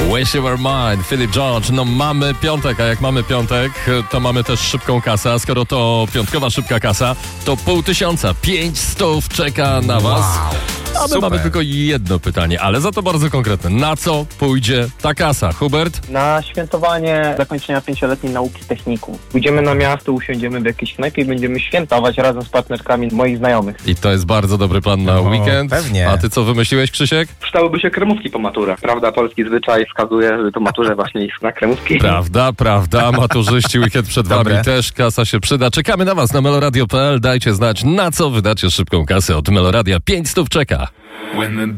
Wish You Were Mine, Philip George. No mamy piątek, a jak mamy piątek, to mamy też szybką kasę. A skoro to piątkowa szybka kasa, to 500, 500 czeka na was. A my mamy tylko jedno pytanie, ale za to bardzo konkretne. Na co pójdzie ta kasa? Hubert? Na świętowanie zakończenia 5-letniej nauki technikum. Pójdziemy na miasto, usiądziemy w jakiejś knajpie i będziemy świętować razem z partnerkami moich znajomych. I to jest bardzo dobry plan na weekend. Pewnie. A ty co wymyśliłeś, Krzysiek? Przydałyby się kremówki po maturach. Prawda, polski zwyczaj wskazuje, że to maturze właśnie iść na kremówki. Prawda. Maturzyści, weekend przed wami też. Kasa się przyda. Czekamy na was na meloradio.pl. Dajcie znać, na co wydacie szybką kasę od Meloradia. 500 czeka.